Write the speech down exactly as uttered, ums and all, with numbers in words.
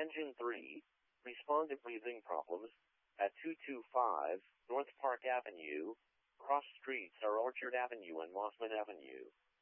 Engine three, respond to breathing problems at two two five North Park Avenue. Cross streets are Orchard Avenue and Mossman Avenue.